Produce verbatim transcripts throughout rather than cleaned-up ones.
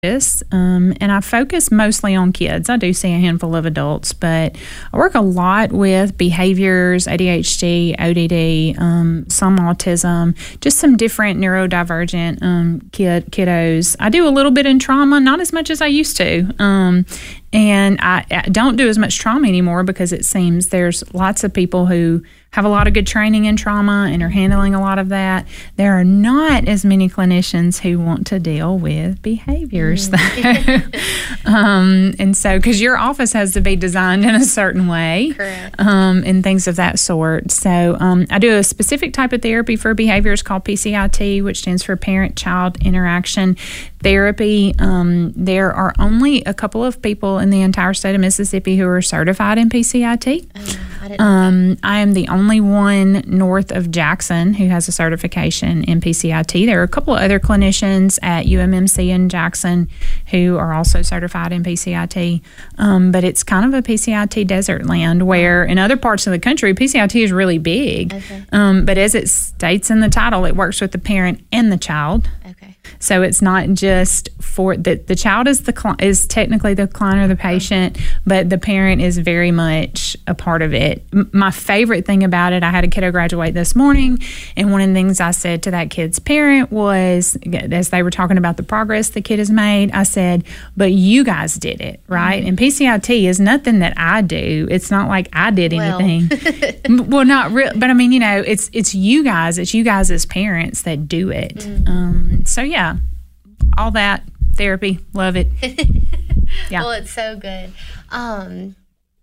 This, um, and I focus mostly on kids. I do see a handful of adults, but I work a lot with behaviors, A D H D, O D D, um, some autism, just some different neurodivergent um, kid kiddos. I do a little bit in trauma, not as much as I used to. Um, and I, I don't do as much trauma anymore because it seems there's lots of people who have a lot of good training in trauma and are handling a lot of that. There are not as many clinicians who want to deal with behaviors. Mm. um, and so, because your office has to be designed in a certain way. Correct. Um, and things of that sort. So um, I do a specific type of therapy for behaviors called P C I T, which stands for Parent-Child Interaction Therapy. Um, there are only a couple of people in the entire state of Mississippi who are certified in P C I T. Oh, I didn't Um, I am the only one north of Jackson who has a certification in P C I T. There are a couple of other clinicians at U M M C in Jackson who are also certified in P C I T, um, but it's kind of a P C I T desert land where in other parts of the country, P C I T is really big. Okay. Um, but as it states in the title, it works with the parent and the child. Okay. So it's not just for the the child is the cli- is technically the client or the patient, but the parent is very much a part of it. M- my favorite thing about it, I had a kiddo graduate this morning, and one of the things I said to that kid's parent was, as they were talking about the progress the kid has made, I said, "But you guys did it, right?" Mm-hmm. And P C I T is nothing that I do. It's not like I did well. anything. Well, not real, but I mean, you know, it's it's you guys, it's you guys as parents that do it. Mm-hmm. Um, so yeah. All that therapy, love it. Yeah. Well, it's so good. Um,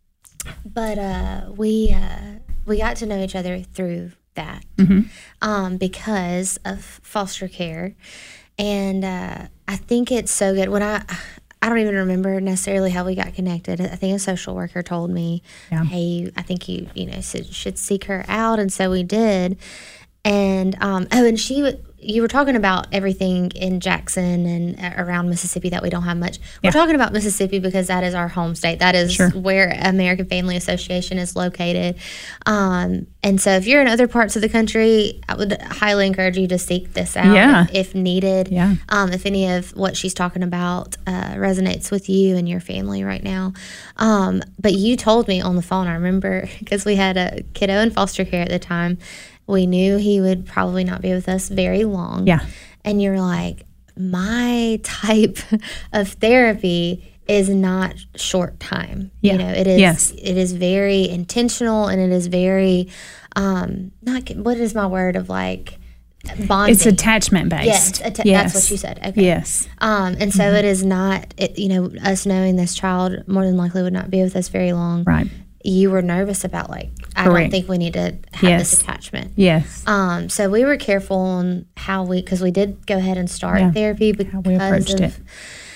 but uh, we uh, we got to know each other through that mm-hmm. um, because of foster care, and uh, I think it's so good. When I I don't even remember necessarily how we got connected. I think a social worker told me, yeah. "Hey, I think you you know should, should seek her out," and so we did. And um, oh, and she. You were talking about everything in Jackson and around Mississippi that we don't have much. We're yeah. talking about Mississippi because that is our home state. That is sure. where American Family Association is located. Um, and so if you're in other parts of the country, I would highly encourage you to seek this out yeah. if, if needed. Yeah. Um, if any of what she's talking about uh, resonates with you and your family right now. Um, but you told me on the phone, I remember, because we had a kiddo in foster care at the time. We knew he would probably not be with us very long. Yeah. And you're like, my type of therapy is not short time. Yeah. You know, it is yes. it is very intentional, and it is very um not what is my word of like bonding. It's attachment based. Yes, atta- yes. that's what you said. Okay. Yes. Um and so mm-hmm. it is not it, you know, us knowing this child more than likely would not be with us very long. Right. You were nervous about like I Correct. don't think we need to have yes. this attachment. Yes. Um. So we were careful on how we because we did go ahead and start yeah. therapy because how we approached of, it.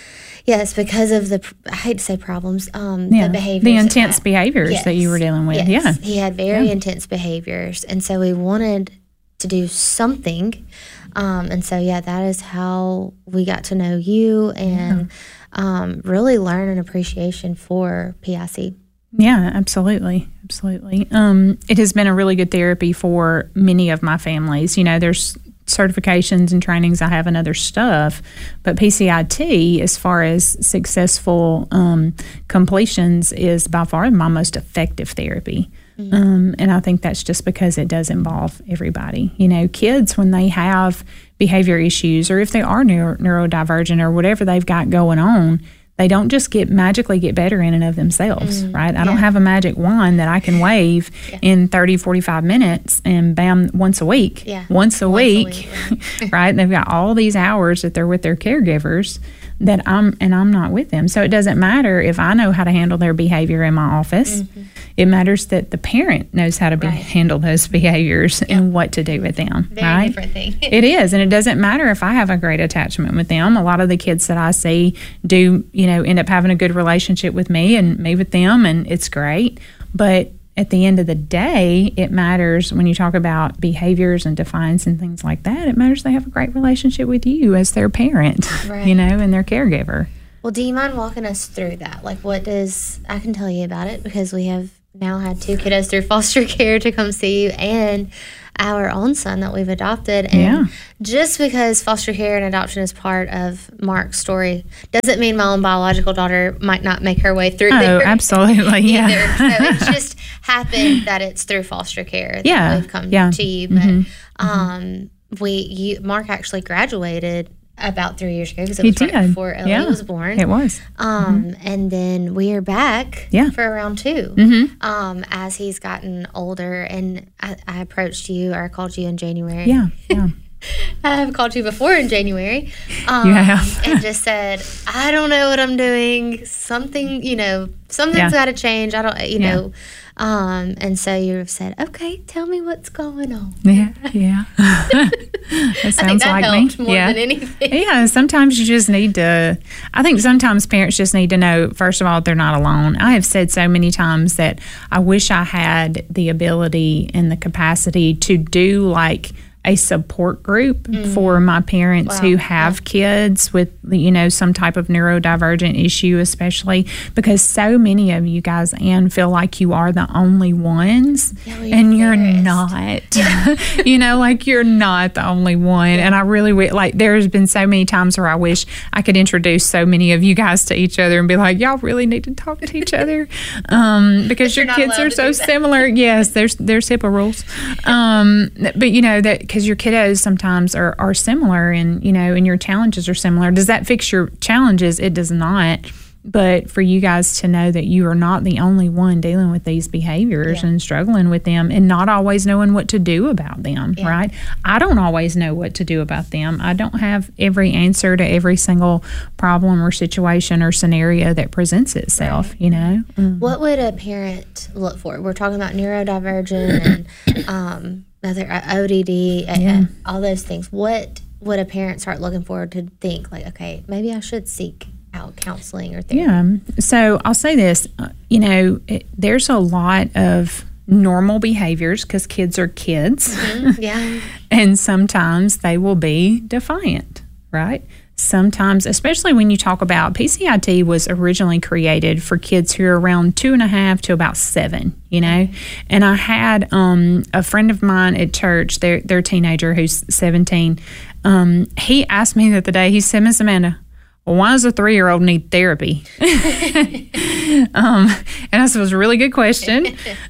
Yes, because of the I hate to say problems. Um. Yeah. The behaviors. The intense that, behaviors yes, that you were dealing with. Yes. Yeah. He had very yeah. intense behaviors, and so we wanted to do something. Um. And so yeah, that is how we got to know you and yeah. um really learn an appreciation for P I C. Yeah, absolutely. Absolutely. Um, it has been a really good therapy for many of my families. You know, there's certifications and trainings I have and other stuff, but P C I T, as far as successful um, completions, is by far my most effective therapy. Mm-hmm. Um, and I think that's just because it does involve everybody. You know, kids, when they have behavior issues or if they are neuro- neurodivergent or whatever they've got going on, they don't just get magically get better in and of themselves, mm, right? I yeah. don't have a magic wand that I can wave yeah. in thirty, forty-five minutes and bam, once a week. Yeah. Once a once week, a week yeah. right? They've got all these hours that they're with their caregivers that I'm, and I'm not with them. So it doesn't matter if I know how to handle their behavior in my office. Mm-hmm. It matters that the parent knows how to be, right. handle those behaviors yeah. and what to do with them, Very right? different thing. It is, and it doesn't matter if I have a great attachment with them. A lot of the kids that I see do, you know, end up having a good relationship with me and me with them, and it's great. But at the end of the day, it matters when you talk about behaviors and defiance and things like that. It matters they have a great relationship with you as their parent, right. you know, and their caregiver. Well, do you mind walking us through that? Like, what does, I can tell you about it because we have now had two kiddos through foster care to come see you. And our own son that we've adopted. And Yeah. just because foster care and adoption is part of Mark's story doesn't mean my own biological daughter might not make her way through Oh, there. absolutely. Yeah. Either. So it's just happened that it's through foster care that Yeah. we've come Yeah. to you. But Mm-hmm. um, we, you, Mark actually graduated about three years ago because it He was right did. before Ellie Yeah. was born. It was. Um, and then we are back Yeah. for round two. Mm-hmm. Um, as he's gotten older, and I, I approached you, or I called you in January. Yeah. Yeah. I have called you before in January. Um, You have. and just said, I don't know what I'm doing. Something, you know, something's Yeah. got to change. I don't, you Yeah. know. Um, and so you said, okay, tell me what's going on. Yeah. Yeah. That I sounds think that like helped me. more Yeah. than anything. Yeah, sometimes you just need to. I think sometimes parents just need to know, first of all, they're not alone. I have said so many times that I wish I had the ability and the capacity to do like a support group mm. for my parents Wow. who have yeah. kids with, you know, some type of neurodivergent issue, especially because so many of you guys, Anne, feel like you are the only ones, yeah, well, and you're embarrassed. not. You know, like you're not the only one. Yeah. And I really wish, like, there's been so many times where I wish I could introduce so many of you guys to each other and be like, y'all really need to talk to each other um, because your kids are so similar. Yes, there's there's HIPAA rules, um, but you know that. Because your kiddos sometimes are, are similar, and you know, and your challenges are similar. Does that fix your challenges? It does not. But for you guys to know that you are not the only one dealing with these behaviors yeah. and struggling with them, and not always knowing what to do about them, yeah. right? I don't always know what to do about them. I don't have every answer to every single problem or situation or scenario that presents itself. Right. You know, mm. What would a parent look for? We're talking about neurodivergent and. Um, Other O D D, yeah. all those things. What would a parent start looking for to think like, okay, maybe I should seek out counseling or therapy? Yeah. So I'll say this, uh, you know, it, there's a lot of normal behaviors because kids are kids. Mm-hmm. Yeah. And sometimes they will be defiant, right? Sometimes, especially when you talk about P C I T was originally created for kids who are around two and a half to about seven, you know. And I had um, a friend of mine at church, their their teenager who's seventeen. Um, he asked me the other day, he said, Miss Amanda, well, why does a three-year-old need therapy? um, and I said, it was a really good question.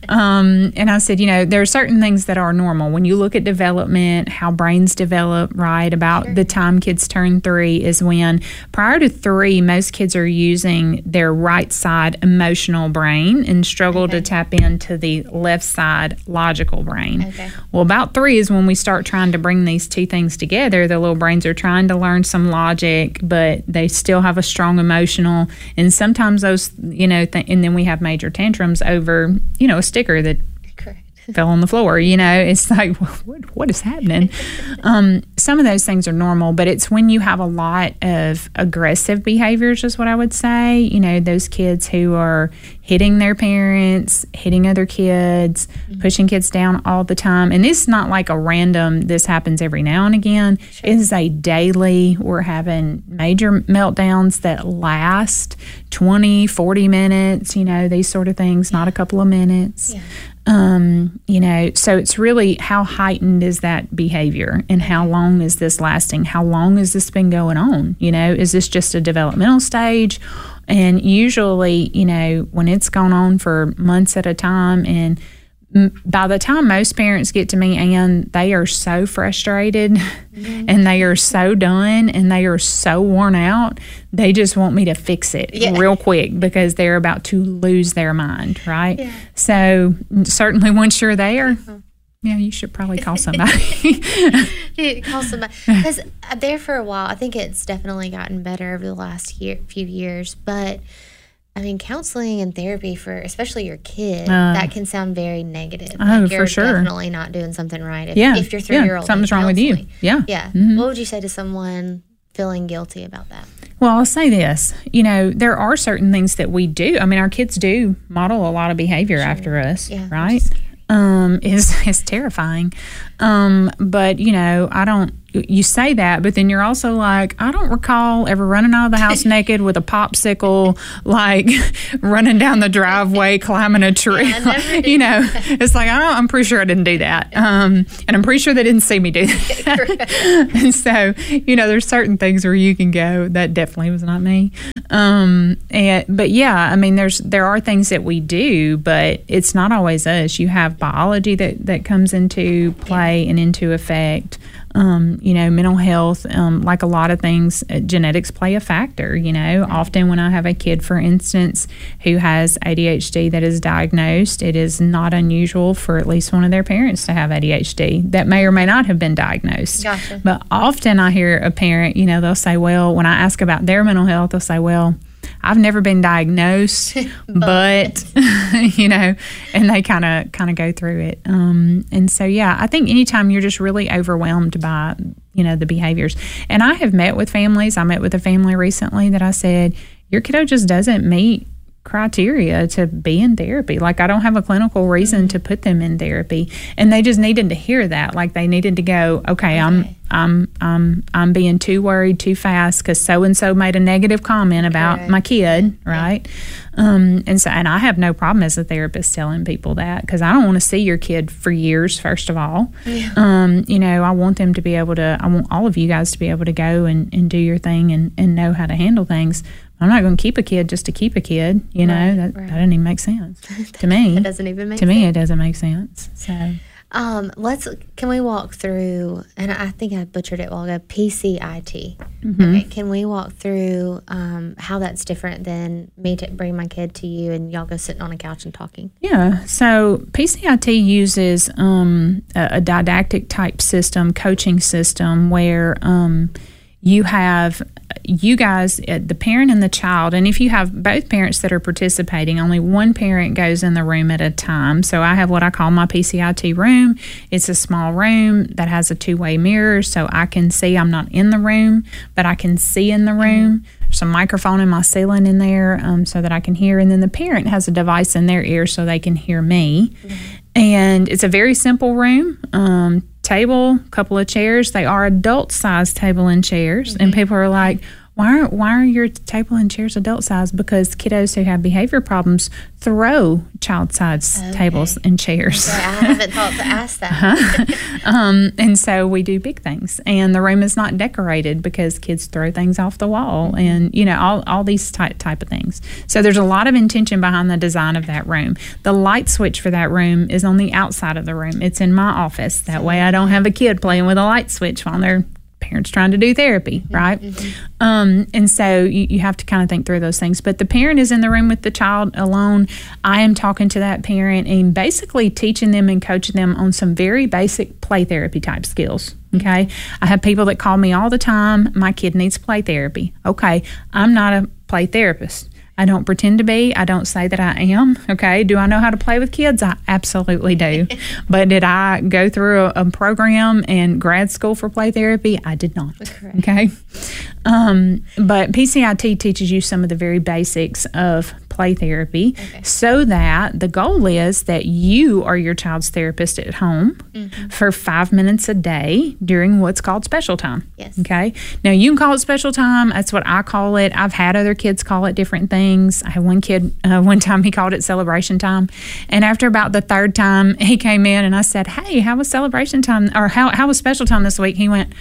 Um, and I said, you know, there are certain things that are normal. When you look at development, how brains develop, right, about sure. the time kids turn three is when, prior to three, most kids are using their right side emotional brain and struggle okay. to tap into the left side logical brain. Okay. Well, about three is when we start trying to bring these two things together. The little brains are trying to learn some logic, but they They still have a strong emotional, and sometimes those, you know, th- and then we have major tantrums over, you know, a sticker that Correct. fell on the floor. You know, it's like, what, what is happening? um, some of those things are normal, but it's when you have a lot of aggressive behaviors, is what I would say. You know, those kids who are hitting their parents, hitting other kids, mm-hmm. pushing kids down all the time. And this is not like a random, this happens every now and again. Sure. It is a daily, we're having major meltdowns that last twenty, forty minutes, you know, these sort of things, yeah. not a couple of minutes. Yeah. Um, you know, so it's really how heightened is that behavior, and how long is this lasting? How long has this been going on? You know, is this just a developmental stage? And usually, you know, when it's gone on for months at a time, and by the time most parents get to me, Anne, they are so frustrated mm-hmm. and they are so done and they are so worn out. They just want me to fix it yeah. real quick because they're about to lose their mind, right? Yeah. So certainly once you're there, mm-hmm. yeah, you should probably call somebody. Call somebody. Because there for a while, I think it's definitely gotten better over the last year, few years, but I mean, counseling and therapy for especially your kid, uh, that can sound very negative. Oh, like you're for sure. definitely not doing something right if, yeah. if your three-year-old yeah. something's wrong with you. Yeah. Yeah. Mm-hmm. What would you say to someone feeling guilty about that? Well, I'll say this. You know, there are certain things that we do. I mean, our kids do model a lot of behavior sure. after us, yeah, right? Um, is is terrifying. Um, but, you know, I don't you say that, but then you're also like, I don't recall ever running out of the house naked with a popsicle, like running down the driveway, climbing a tree. Yeah, I never did. You know, it's like, I don't, I'm pretty sure I didn't do that. Um, and I'm pretty sure they didn't see me do that. And so, you know, there's certain things where you can go, that definitely was not me. Um, and, but yeah, I mean, there's, there are things that we do, but it's not always us. You have biology that, that comes into play and into effect. Um, you know, mental health, um, like a lot of things, uh, genetics play a factor. You know, often when I have a kid, for instance, who has A D H D that is diagnosed, it is not unusual for at least one of their parents to have A D H D that may or may not have been diagnosed. Gotcha. But often I hear a parent, you know, they'll say, well, when I ask about their mental health, they'll say, well, I've never been diagnosed, but, you know, and they kind of kind of go through it. Um, and so, yeah, I think anytime you're just really overwhelmed by, you know, the behaviors. And I have met with families. I met with a family recently that I said, your kiddo just doesn't meet criteria to be in therapy. Like, I don't have a clinical reason mm-hmm. to put them in therapy. And they just needed to hear that. Like, they needed to go, okay, okay. I'm I'm I'm I'm being too worried too fast because so and so made a negative comment about Correct. my kid, right? Yeah. Um, and so, and I have no problem as a therapist telling people that, because I don't want to see your kid for years. First of all, yeah. um, you know, I want them to be able to. I want all of you guys to be able to go and, and do your thing and, and know how to handle things. I'm not going to keep a kid just to keep a kid. You know, right, that, right. that doesn't even make sense to me. It doesn't even make to sense. To me, it doesn't make sense. So. Um, let's, can we walk through, and I think I butchered it a while ago, P C I T. Mm-hmm. Okay, can we walk through um, how that's different than me to bring my kid to you and y'all go sitting on a couch and talking? Yeah, so P C I T uses um, a, a didactic type system, coaching system, where um, you have you guys, the parent and the child, and if you have both parents that are participating, only one parent goes in the room at a time. So I have what I call my P C I T room. It's a small room that has a two-way mirror, so I can see. I'm not in the room, but I can see in the room. Mm-hmm. There's a microphone in my ceiling in there um, so that I can hear, and then the parent has a device in their ear so they can hear me. Mm-hmm. And it's a very simple room. Um, table, couple of chairs. They are adult-sized table and chairs. Mm-hmm. And people are like, why are, why are your table and chairs adult-sized? Because kiddos who have behavior problems throw child-sized okay. tables and chairs. Okay, I haven't thought to ask that. uh-huh. um, and so we do big things. And the room is not decorated because kids throw things off the wall mm-hmm. and, you know, all, all these type, type of things. So there's a lot of intention behind the design of that room. The light switch for that room is on the outside of the room. It's in my office. That way I don't have a kid playing with a light switch while they're parents trying to do therapy, mm-hmm. right? Mm-hmm. Um, and so you, you have to kind of think through those things. But the parent is in the room with the child alone. I am talking to that parent and basically teaching them and coaching them on some very basic play therapy type skills. Okay. I have people that call me all the time. My kid needs play therapy. Okay. I'm not a play therapist. I don't pretend to be. I don't say that I am. Okay. Do I know how to play with kids? I absolutely do. But did I go through a, a program and grad school for play therapy? I did not. Correct. Okay. Um, but P C I T teaches you some of the very basics of play therapy okay. so that the goal is that you are your child's therapist at home mm-hmm. for five minutes a day during what's called special time. Yes. Okay. Now you can call it special time. That's what I call it. I've had other kids call it different things. I had one kid, uh, one time he called it celebration time. And after about the third time he came in and I said, hey, how was celebration time or how, how was special time this week? He went,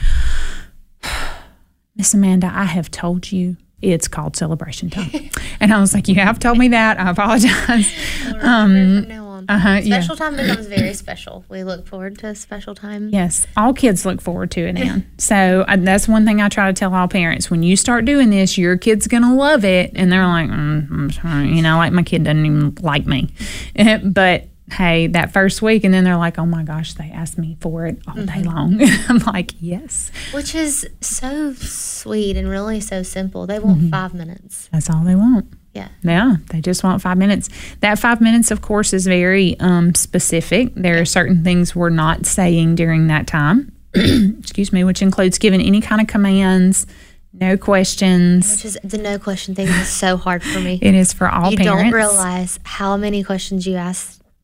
Miss Amanda, I have told you it's called celebration time. And I was like, you have told me that. I apologize. Um, from now on. Uh-huh, special yeah. time becomes very special. We look forward to special time. Yes. All kids look forward to it, Ann. So uh, that's one thing I try to tell all parents. When you start doing this, your kid's going to love it. And they're like, mm, I'm sorry. You know, like my kid doesn't even like me. But hey, that first week, and then they're like, oh my gosh, they asked me for it all day long. I'm like, yes. Which is so sweet and really so simple. They want mm-hmm. five minutes. That's all they want. Yeah. Yeah, they just want five minutes. That five minutes, of course, is very um, specific. There yeah. are certain things we're not saying during that time, excuse me, which includes giving any kind of commands, no questions. Which is the no question thing is so hard for me. It is for all you parents. You don't realize how many questions you ask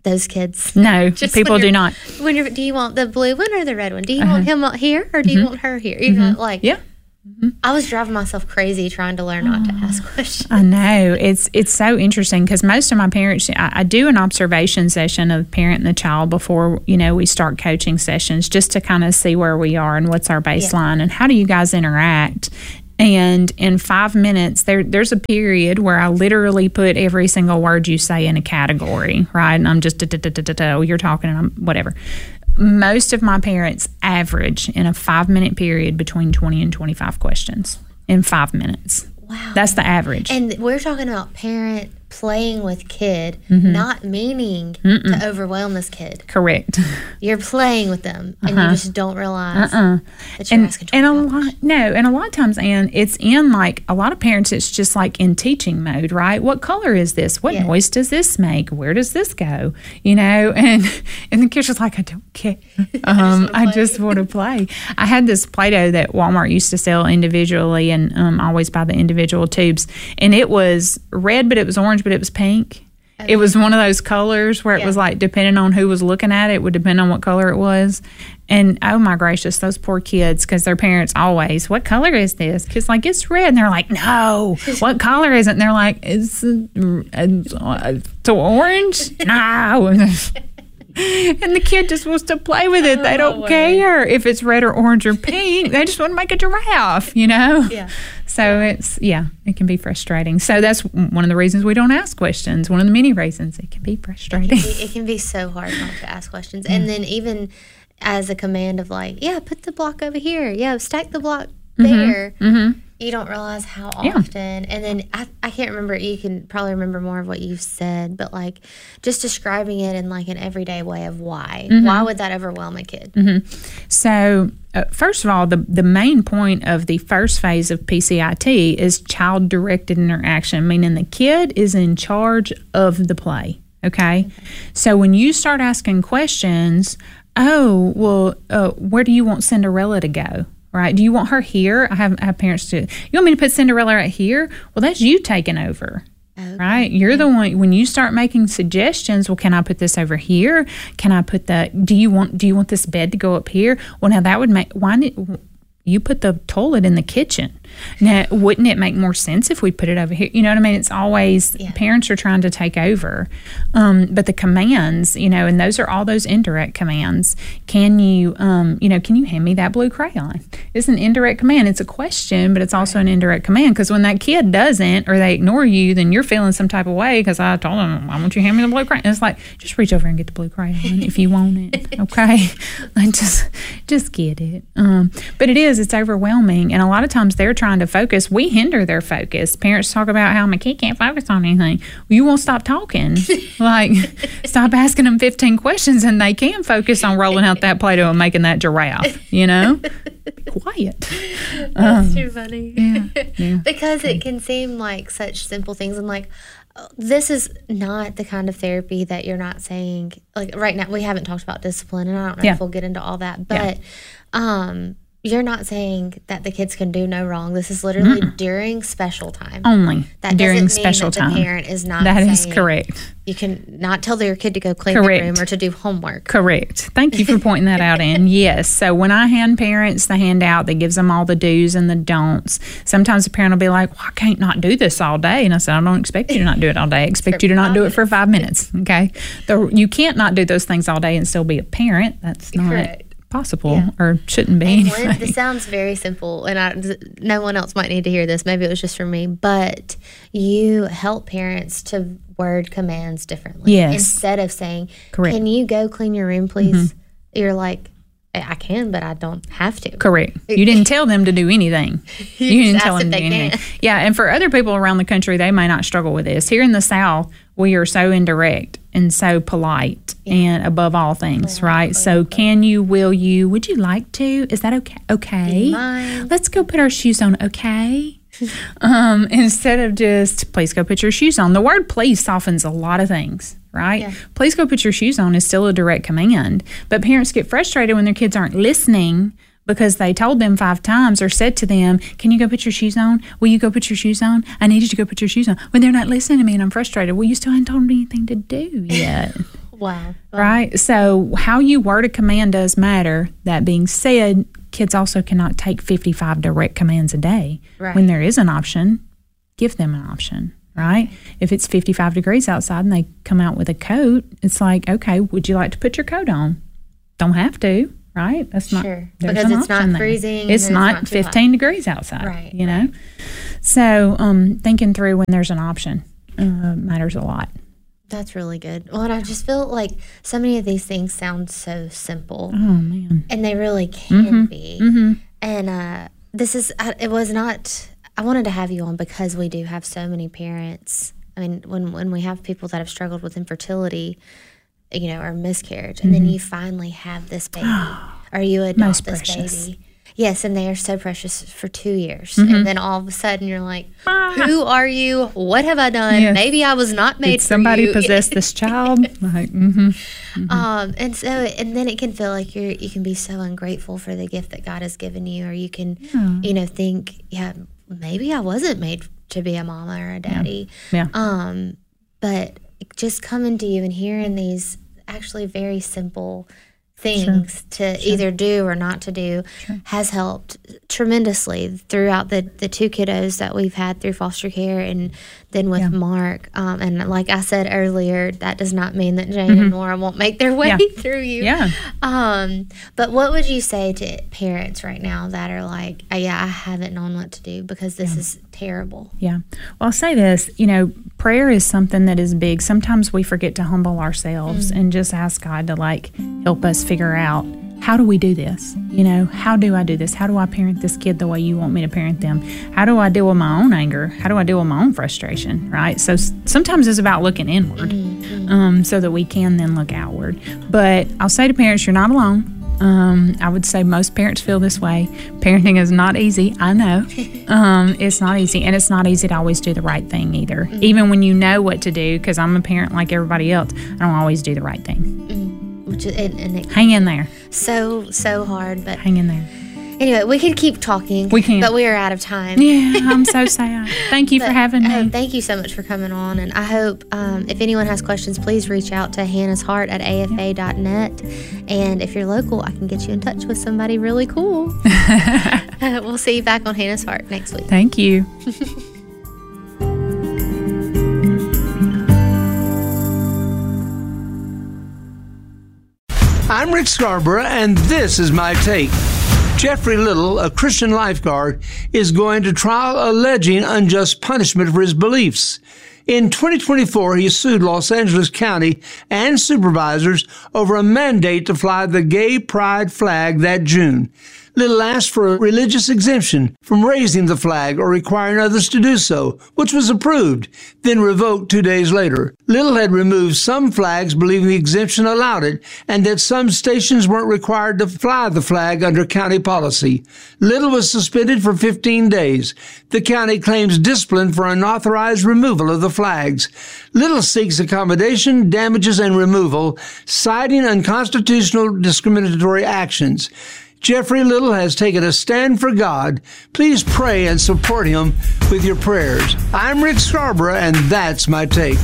those kids. No, Just people when do you're- not. When you're, do you want the blue one or the red one? Do you Uh-huh. want him here or do you want her here? You know, like Yeah. I was driving myself crazy trying to learn not to ask questions. I know. It's it's so interesting because most of my parents, I, I do an observation session of the parent and the child before, you know, we start coaching sessions just to kind of see where we are and what's our baseline and how do you guys interact. And in five minutes, there there's a period where I literally put every single word you say in a category, right? And I'm just, da, da, da, da, da, da, you're talking and I'm whatever. Most of my parents average in a five minute period between twenty and twenty-five questions in five minutes. Wow. That's the average. And we're talking about parent playing with kid, not meaning to overwhelm this kid. Correct. You're playing with them, and you just don't realize Uh-uh. that you're And, asking and a twenty lot, no, and a lot of times, Anne, it's in like a lot of parents, it's just like in teaching mode, right? What color is this? What Yeah. noise does this make? Where does this go? You know, and and the kid's just like, I don't care. Um, I just want to play. I had this Play-Doh that Walmart used to sell individually and um, always buy the individual tubes. And it was red, but it was orange, but it was pink. Okay. It was one of those colors where it Yeah. was like, depending on who was looking at it, it would depend on what color it was. And oh my gracious, those poor kids, because their parents always, what color is this? Kids like, it's red. And they're like, no, what color is it? And they're like, it's, uh, it's, it's orange? No. And the kid just wants to play with it. They Oh, don't word. care if it's red or orange or pink. They just want to make a giraffe, you know? Yeah. So it's, yeah, it can be frustrating. So that's one of the reasons we don't ask questions. One of the many reasons it can be frustrating. It, it can be so hard not to ask questions. And then even as a command of like, yeah, put the block over here. Yeah, stack the block there. Mm-hmm. You don't realize how Yeah. often. And then I, I can't remember. You can probably remember more of what you've said, but like just describing it in like an everyday way of why. Why would that overwhelm a kid? So, uh, first of all, the, the main point of the first phase of P C I T is child directed interaction, meaning the kid is in charge of the play. Okay. okay. So, when you start asking questions, oh, well, uh, where do you want Cinderella to go? Right? Do you want her here? I have, I have parents do. You want me to put Cinderella right here? Well, that's you taking over. Okay. Right? You're the one, when you start making suggestions, well, can I put this over here? Can I put the, do you want, do you want this bed to go up here? Well, now that would make, why did you put the toilet in the kitchen? Now, wouldn't it make more sense if we put it over here? You know what I mean? It's always, Yeah. parents are trying to take over. Um, but the commands, you know, and those are all those indirect commands. Can you, um, you know, can you hand me that blue crayon? It's an indirect command. It's a question, but it's also an indirect command, because when that kid doesn't or they ignore you, then you're feeling some type of way because I told them, why won't you hand me the blue crayon? And it's like, just reach over and get the blue crayon if you want it, okay? Like, just, just get it. Um, but it is, it's overwhelming. And a lot of times they're trying to focus. We hinder their focus. Parents talk about how my kid can't focus on anything. Well, you won't stop talking. Like, stop asking them fifteen questions and they can focus on rolling out that Play-Doh and making that giraffe, you know? Be quiet. That's Um, too funny. yeah, yeah. Because it can seem like such simple things. And like, oh, this is not the kind of therapy that you're not saying. Like right now, we haven't talked about discipline, and I don't know Yeah. if we'll get into all that. But um, you're not saying that the kids can do no wrong. This is literally during special time. Only That during doesn't mean special that time. the parent is not That is saying correct. You can not tell your kid to go clean Correct. the room or to do homework. Correct. Thank you for pointing that out, Ann. Yes. So when I hand parents the handout that gives them all the do's and the don'ts, sometimes the parent will be like, well, I can't not do this all day. And I said, I don't expect you to not do it all day. I expect you to not do it for five minutes. Okay. The, you can't not do those things all day and still be a parent. That's not Correct. possible Yeah. or shouldn't be. And Anyway. when, this sounds very simple, and I, no one else might need to hear this. Maybe it was just for me, but you help parents to word commands differently. Yes. Instead of saying, Correct. "Can you go clean your room, please?" You're like, "I can, but I don't have to." Correct. You didn't tell them to do anything. You, You didn't just tell asked them to if do they anything. can. Yeah, and for other people around the country, they may not struggle with this. Here in the South, we are so indirect and so polite and above all things, right? So can you, will you, would you like to? Is that okay? Okay. mind? Let's go put our shoes on, okay? um, instead of just, please go put your shoes on. The word please softens a lot of things, right? Yeah. Please go put your shoes on is still a direct command. But parents get frustrated when their kids aren't listening because they told them five times or said to them, can you go put your shoes on? Will you go put your shoes on? I need you to go put your shoes on. When they're not listening to me and I'm frustrated, well, you still haven't told them anything to do yet. Wow. wow. Right? So how you word a command does matter. That being said, kids also cannot take fifty-five direct commands a day. Right. When there is an option, give them an option, right? If it's fifty-five degrees outside and they come out with a coat, it's like, okay, would you like to put your coat on? Don't have to, right? That's not sure. There's Because an it's not option there. freezing. It's and not, it's not too fifteen hot. degrees outside, Right, you know? right. So um, thinking through when there's an option uh, matters a lot. That's really good. Well, and I just feel like so many of these things sound so simple. Oh, man. And they really can Mm-hmm. be. Mm-hmm. And uh, this is, I- it was not, I wanted to have you on because we do have so many parents. I mean, when, when we have people that have struggled with infertility, you know, or miscarriage, and Mm-hmm. then you finally have this baby, or you adopt Most this precious. baby. Yes, and they are so precious for two years. Mm-hmm. And then all of a sudden you're like, who are you? What have I done? Yes. Maybe I was not made Did for somebody you. possess this child? Like, mm-hmm. Um, and so, and then it can feel like you're, you can be so ungrateful for the gift that God has given you, or you can, Yeah. you know, think, yeah, maybe I wasn't made to be a mama or a daddy. Yeah. Um, but just coming to you and hearing these actually very simple things to either do or not to do has helped tremendously throughout the, the two kiddos that we've had through foster care, and then with Yeah. Mark. Um, and like I said earlier, that does not mean that Jane and Nora won't make their way Yeah. through you. Yeah. Um, but what would you say to parents right now that are like, oh, yeah, I haven't known what to do because this is terrible? Yeah. Well, I'll say this, you know, prayer is something that is big. Sometimes we forget to humble ourselves and just ask God to like help us figure out, how do we do this? You know, how do I do this? How do I parent this kid the way you want me to parent them? How do I deal with my own anger? How do I deal with my own frustration? Right? So s- sometimes it's about looking inward um, so that we can then look outward. But I'll say to parents, you're not alone. Um, I would say most parents feel this way. Parenting is not easy. I know. Um, it's not easy. And it's not easy to always do the right thing either. Mm-hmm. Even when you know what to do, because I'm a parent like everybody else, I don't always do the right thing. Which is, and, and it's Hang in there. so, so hard. But Hang in there. anyway, we could keep talking. We can. But we are out of time. Yeah, I'm so sad. Thank you for But, having me. uh, thank you so much for coming on. And I hope um, if anyone has questions, please reach out to Hannah's Heart at A F A dot net. And if you're local, I can get you in touch with somebody really cool. We'll see you back on Hannah's Heart next week. Thank you. I'm Rick Scarborough, and this is my take. Jeffrey Little, a Christian lifeguard, is going to trial alleging unjust punishment for his beliefs. In twenty twenty-four, he sued Los Angeles County and supervisors over a mandate to fly the gay pride flag that June. Little asked for a religious exemption from raising the flag or requiring others to do so, which was approved, then revoked two days later. Little had removed some flags believing the exemption allowed it, and that some stations weren't required to fly the flag under county policy. Little was suspended for fifteen days. The county claims discipline for unauthorized removal of the flags. Little seeks accommodation, damages, and removal, citing unconstitutional discriminatory actions. Jeffrey Little has taken a stand for God. Please pray and support him with your prayers. I'm Rick Scarborough, and that's my take.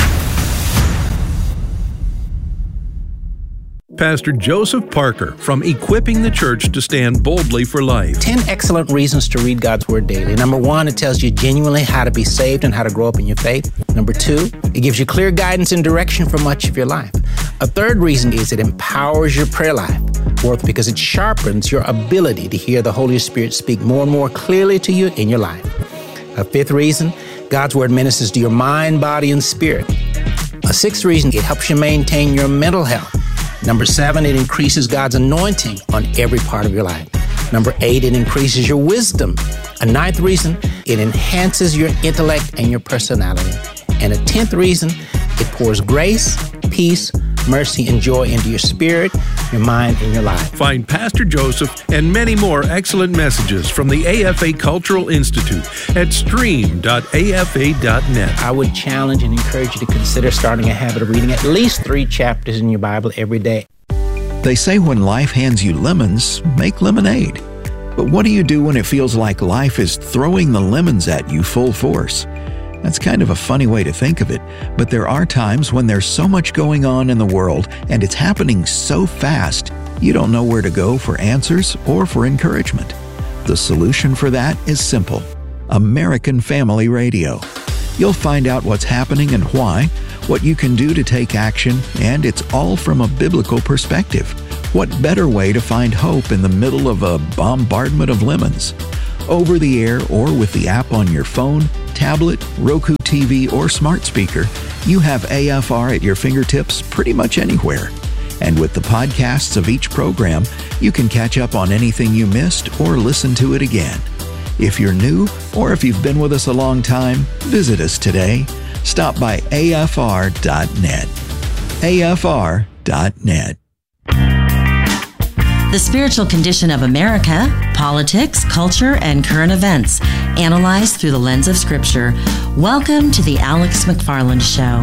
Pastor Joseph Parker from Equipping the Church to Stand Boldly for Life. ten excellent reasons to read God's Word daily. Number one, it tells you genuinely how to be saved and how to grow up in your faith. Number two, it gives you clear guidance and direction for much of your life. A third reason is it empowers your prayer life. Fourth, because it sharpens your ability to hear the Holy Spirit speak more and more clearly to you in your life. A fifth reason, God's Word ministers to your mind, body, and spirit. A sixth reason, it helps you maintain your mental health. Number seven, it increases God's anointing on every part of your life. Number eight, it increases your wisdom. A ninth reason, it enhances your intellect and your personality. And a tenth reason, it pours grace, peace, mercy, and joy into your spirit, your mind, and your life. Find Pastor Joseph and many more excellent messages from the A F A Cultural Institute at stream dot A F A dot net. I would challenge and encourage you to consider starting a habit of reading at least three chapters in your Bible every day. They say when life hands you lemons, make lemonade. But what do you do when it feels like life is throwing the lemons at you full force? That's kind of a funny way to think of it, but there are times when there's so much going on in the world and it's happening so fast, you don't know where to go for answers or for encouragement. The solution for that is simple: American Family Radio. You'll find out what's happening and why, what you can do to take action, and it's all from a biblical perspective. What better way to find hope in the middle of a bombardment of lemons? Over the air or with the app on your phone, tablet, Roku T V, or smart speaker, you have A F R at your fingertips pretty much anywhere. And with the podcasts of each program, you can catch up on anything you missed or listen to it again. If you're new or if you've been with us a long time, visit us today. Stop by A F R dot net. A F R dot net. The spiritual condition of America, politics, culture, and current events, analyzed through the lens of Scripture. Welcome to the Alex McFarland Show.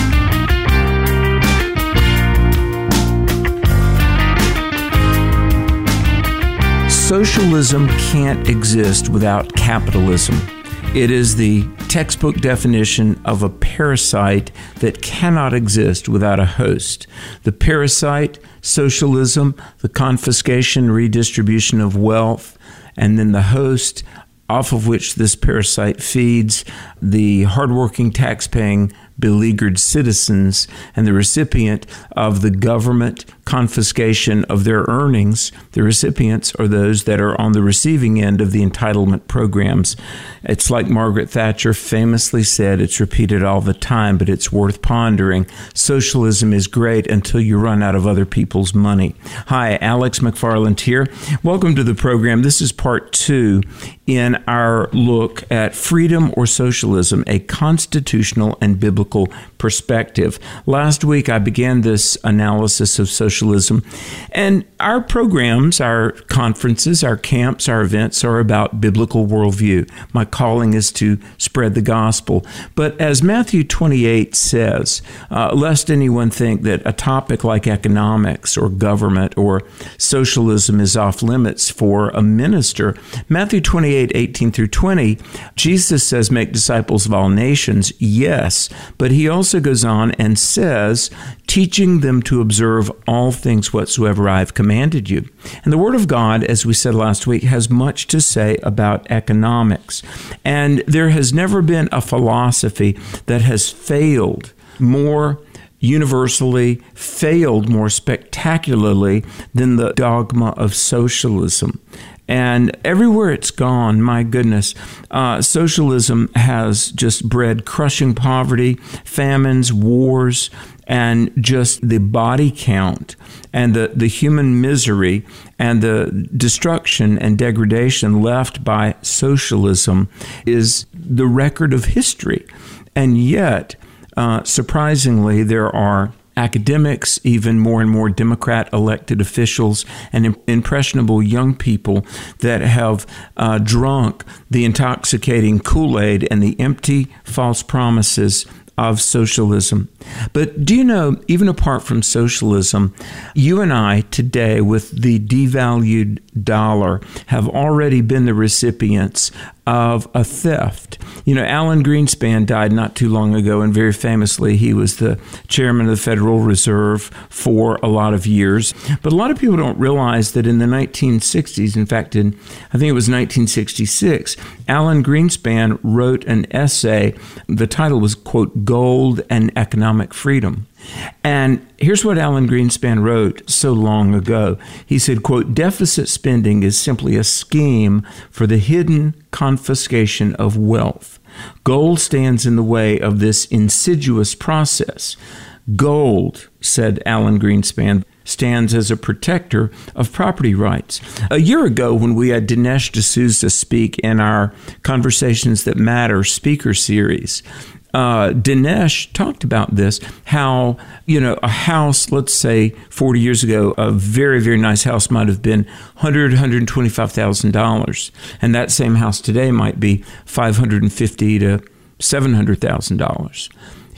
Socialism can't exist without capitalism. It is the textbook definition of a parasite that cannot exist without a host. The parasite, socialism, the confiscation, redistribution of wealth, and then the host, off of which this parasite feeds, the hardworking, tax-paying, beleaguered citizens, and the recipient of the government confiscation of their earnings. The recipients are those that are on the receiving end of the entitlement programs. It's like Margaret Thatcher famously said, it's repeated all the time, but it's worth pondering. Socialism is great until you run out of other people's money. Hi, Alex McFarland here. Welcome to the program. This is part two in our look at freedom or socialism, a constitutional and biblical perspective. Last week, I began this analysis of socialism, and our programs, our conferences, our camps, our events are about biblical worldview. My calling is to spread the gospel. But as Matthew twenty-eight says, uh, lest anyone think that a topic like economics or government or socialism is off limits for a minister, Matthew twenty-eight, eighteen through twenty, Jesus says, make disciples of all nations, yes, but he also goes on and says, teaching them to observe all things whatsoever I have commanded you. And the Word of God, as we said last week, has much to say about economics. And there has never been a philosophy that has failed more universally, failed more spectacularly than the dogma of socialism. And everywhere it's gone, my goodness, uh, socialism has just bred crushing poverty, famines, wars, and just the body count and the, the human misery and the destruction and degradation left by socialism is the record of history. And yet, uh, surprisingly, there are academics, even more and more Democrat elected officials, and impressionable young people that have uh, drunk the intoxicating Kool-Aid and the empty false promises of socialism. But do you know, even apart from socialism, you and I today, with the devalued dollar, have already been the recipients of a theft. You know, Alan Greenspan died not too long ago, and very famously, he was the chairman of the Federal Reserve for a lot of years. But a lot of people don't realize that in the nineteen sixties, in fact, in I think it was nineteen sixty-six, Alan Greenspan wrote an essay. The title was, quote, Gold and Economic Freedom. And here's what Alan Greenspan wrote so long ago. He said, quote, deficit spending is simply a scheme for the hidden confiscation of wealth. Gold stands in the way of this insidious process. Gold, said Alan Greenspan, stands as a protector of property rights. A year ago, when we had Dinesh D'Souza speak in our Conversations That Matter speaker series, Uh, Dinesh talked about this, how, you know, a house, let's say forty years ago, a very, very nice house might have been one hundred thousand dollars, one hundred twenty-five thousand dollars. And that same house today might be five hundred fifty thousand dollars to seven hundred thousand dollars.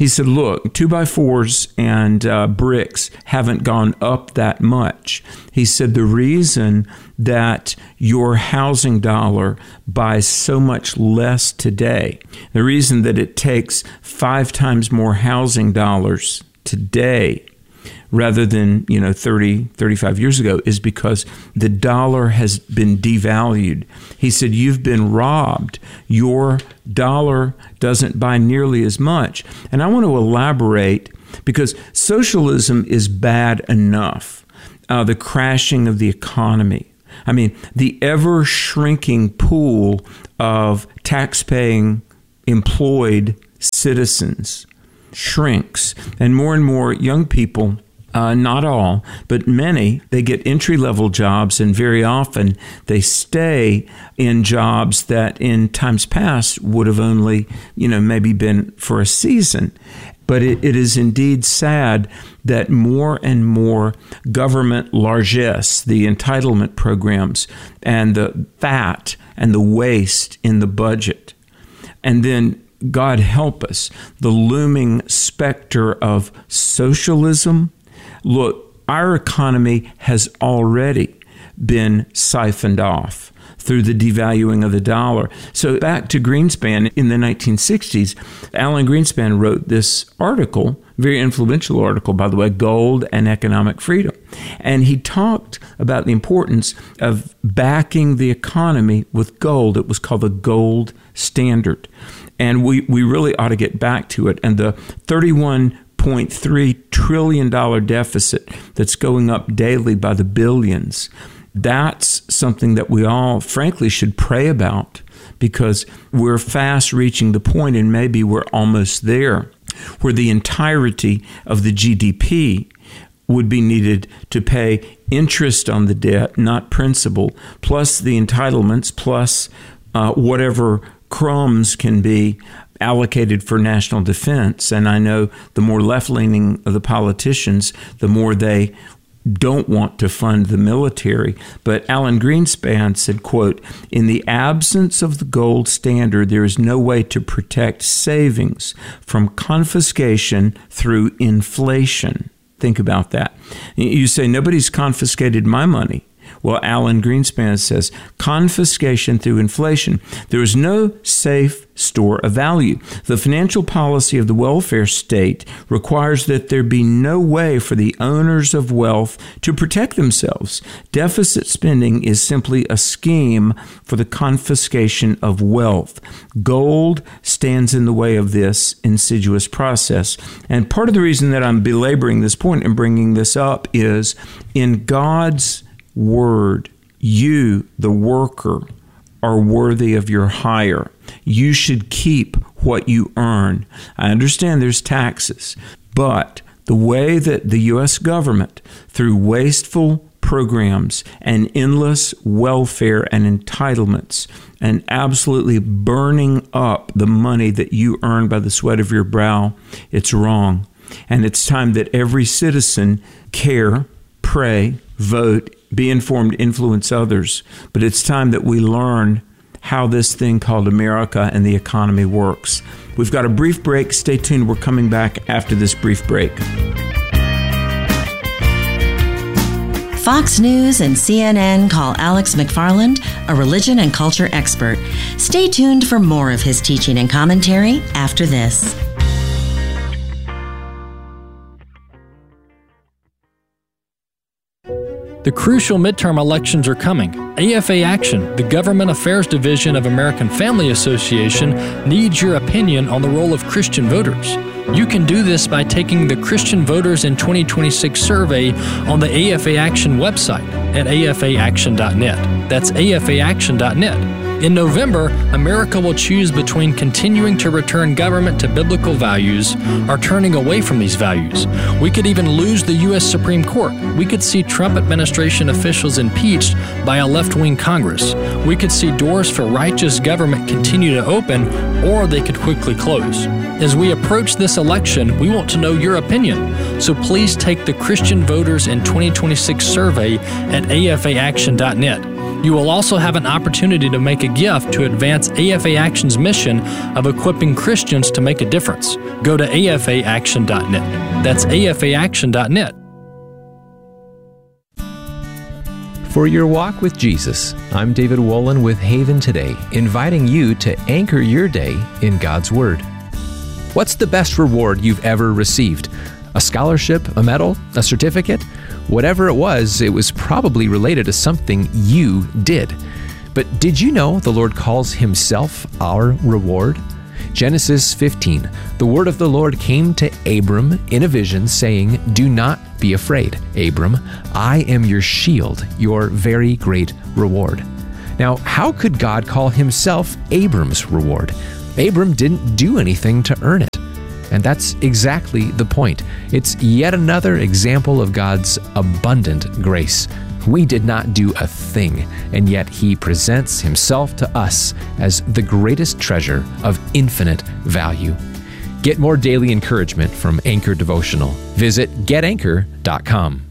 He said, look, two by fours and uh, bricks haven't gone up that much. He said the reason that your housing dollar buys so much less today, the reason that it takes five times more housing dollars today rather than, you know, thirty, thirty-five years ago, is because the dollar has been devalued. He said, you've been robbed. Your dollar doesn't buy nearly as much. And I want to elaborate, because socialism is bad enough. Uh, the crashing of the economy. I mean, the ever-shrinking pool of tax-paying employed citizens shrinks, and more and more young people, Uh, not all, but many, they get entry-level jobs, and very often they stay in jobs that in times past would have only, you know, maybe been for a season. But it, it is indeed sad that more and more government largesse, the entitlement programs, and the fat and the waste in the budget, and then, God help us, the looming specter of socialism. Look, our economy has already been siphoned off through the devaluing of the dollar. So back to Greenspan in the nineteen sixties, Alan Greenspan wrote this article, very influential article, by the way, Gold and Economic Freedom. And he talked about the importance of backing the economy with gold. It was called the gold standard. And we, we really ought to get back to it. And the thirty-one point three trillion dollars deficit that's going up daily by the billions, that's something that we all, frankly, should pray about, because we're fast reaching the point, and maybe we're almost there, where the entirety of the G D P would be needed to pay interest on the debt, not principal, plus the entitlements, plus uh, whatever crumbs can be allocated for national defense. And I know the more left-leaning of the politicians, the more they don't want to fund the military. But Alan Greenspan said, quote, in the absence of the gold standard, there is no way to protect savings from confiscation through inflation. Think about that. You say, nobody's confiscated my money. Well, Alan Greenspan says, confiscation through inflation. There is no safe store of value. The financial policy of the welfare state requires that there be no way for the owners of wealth to protect themselves. Deficit spending is simply a scheme for the confiscation of wealth. Gold stands in the way of this insidious process. And part of the reason that I'm belaboring this point and bringing this up is, in God's word, you, the worker, are worthy of your hire. You should keep what you earn. I understand there's taxes, but the way that the U S government, through wasteful programs and endless welfare and entitlements, and absolutely burning up the money that you earn by the sweat of your brow, it's wrong. And it's time that every citizen care, pray, vote, be informed, influence others. But it's time that we learn how this thing called America and the economy works. We've got a brief break. Stay tuned. We're coming back after this brief break. Fox News and C N N call Alex McFarland a religion and culture expert. Stay tuned for more of his teaching and commentary after this. The crucial midterm elections are coming. A F A Action, the Government Affairs Division of American Family Association, needs your opinion on the role of Christian voters. You can do this by taking the Christian Voters in twenty twenty-six survey on the A F A Action website at A F A action dot net. That's A F A action dot net. In November, America will choose between continuing to return government to biblical values or turning away from these values. We could even lose the U S Supreme Court. We could see Trump administration officials impeached by a left-wing Congress. We could see doors for righteous government continue to open, or they could quickly close. As we approach this election, we want to know your opinion. So please take the Christian Voters in twenty twenty-six survey at A F A action dot net. You will also have an opportunity to make a gift to advance A F A Action's mission of equipping Christians to make a difference. Go to A F A action dot net. That's A F A action dot net. For your walk with Jesus, I'm David Wolin with Haven Today, inviting you to anchor your day in God's Word. What's the best reward you've ever received? A scholarship, a medal, a certificate? Whatever it was, it was probably related to something you did. But did you know the Lord calls Himself our reward? Genesis fifteen, the word of the Lord came to Abram in a vision, saying, "Do not be afraid, Abram. I am your shield, your very great reward." Now, how could God call Himself Abram's reward? Abram didn't do anything to earn it. And that's exactly the point. It's yet another example of God's abundant grace. We did not do a thing, and yet He presents Himself to us as the greatest treasure of infinite value. Get more daily encouragement from Anchor Devotional. Visit get anchor dot com.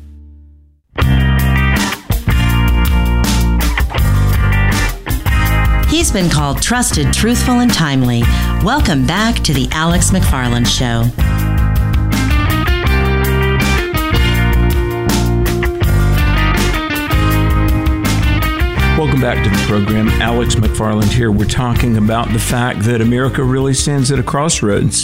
He's been called trusted, truthful, and timely. Welcome back to the Alex McFarland Show. Welcome back to the program. Alex McFarland here. We're talking about the fact that America really stands at a crossroads.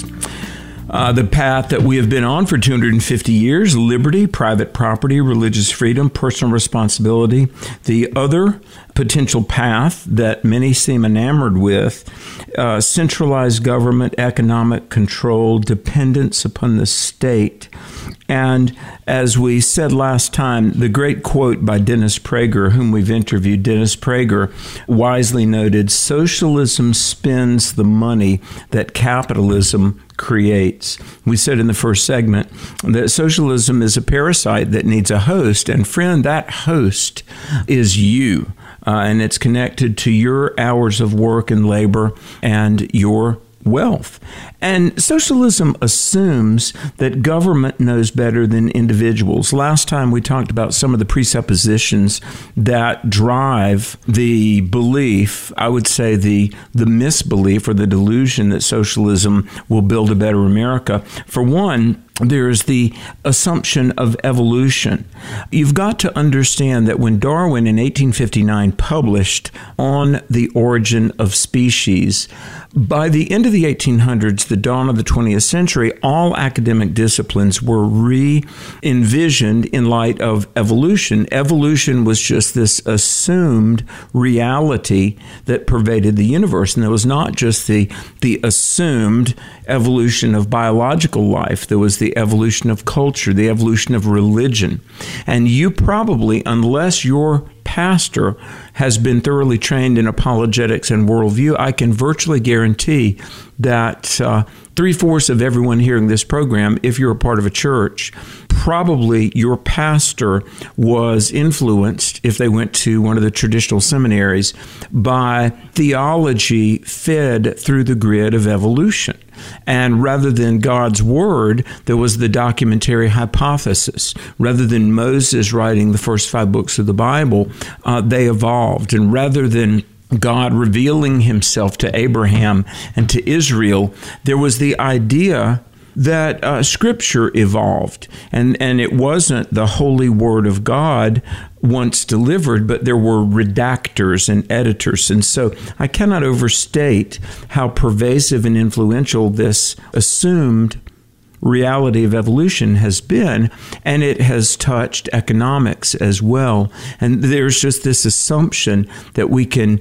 Uh, the path that we have been on for two hundred fifty years, liberty, private property, religious freedom, personal responsibility. The other potential path that many seem enamored with, uh, centralized government, economic control, dependence upon the state. And as we said last time, the great quote by Dennis Prager, whom we've interviewed, Dennis Prager wisely noted, socialism spends the money that capitalism creates. We said in the first segment that socialism is a parasite that needs a host, and friend, that host is you, uh, and it's connected to your hours of work and labor and your wealth. And socialism assumes that government knows better than individuals. Last time we talked about some of the presuppositions that drive the belief, I would say the, the misbelief or the delusion that socialism will build a better America. For one, there's the assumption of evolution. You've got to understand that when Darwin in eighteen fifty-nine published On the Origin of Species, by the end of the eighteen hundreds, the dawn of the twentieth century, all academic disciplines were re-envisioned in light of evolution. Evolution was just this assumed reality that pervaded the universe. And there was not just the, the assumed evolution of biological life. There was the evolution of culture, the evolution of religion. And you probably, unless your pastor has been thoroughly trained in apologetics and worldview, I can virtually guarantee that uh, three-fourths of everyone hearing this program, if you're a part of a church, probably your pastor was influenced, if they went to one of the traditional seminaries, by theology fed through the grid of evolution. And rather than God's word, there was the documentary hypothesis. Rather than Moses writing the first five books of the Bible, uh, they evolved. And rather than God revealing Himself to Abraham and to Israel, there was the idea that uh, Scripture evolved. And, and it wasn't the holy word of God once delivered, but there were redactors and editors. And so I cannot overstate how pervasive and influential this assumed reality of evolution has been, and it has touched economics as well. And there's just this assumption that we can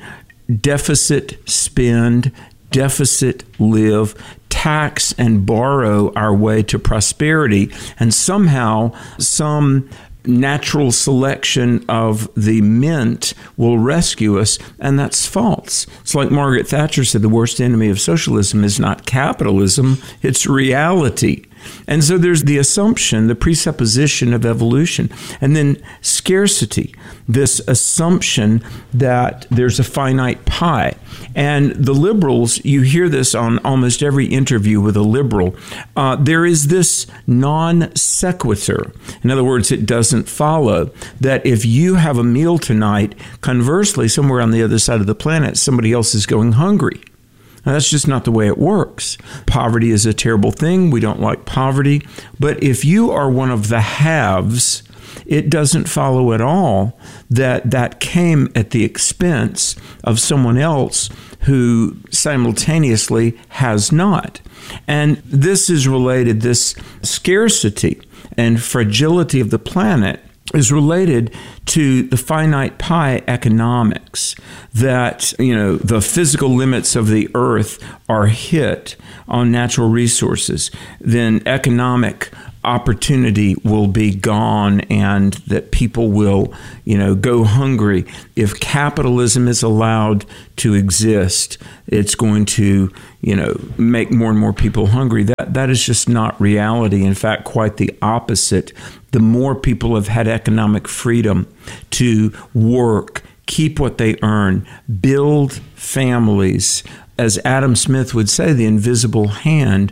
deficit spend, deficit live, tax and borrow our way to prosperity, and somehow some natural selection of the mint will rescue us, and that's false. It's like Margaret Thatcher said, the worst enemy of socialism is not capitalism, it's reality. And so there's the assumption, the presupposition of evolution, and then scarcity, this assumption that there's a finite pie. And the liberals, you hear this on almost every interview with a liberal, uh, there is this non sequitur. In other words, it doesn't follow that if you have a meal tonight, conversely, somewhere on the other side of the planet, somebody else is going hungry. Now, that's just not the way it works. Poverty is a terrible thing. We don't like poverty. But if you are one of the haves, it doesn't follow at all that that came at the expense of someone else who simultaneously has not. And this is related, this scarcity and fragility of the planet is related to the finite pie economics, that, you know, the physical limits of the earth are hit on natural resources, then economic opportunity will be gone, and that people will, you know, go hungry. If capitalism is allowed to exist, it's going to, you know, make more and more people hungry. That that is just not reality. In fact, quite the opposite. The more people have had economic freedom to work, keep what they earn, build families, as Adam Smith would say, the invisible hand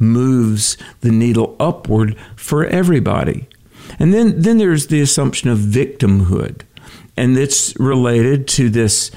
moves the needle upward for everybody. And then, then there's the assumption of victimhood. And it's related to this,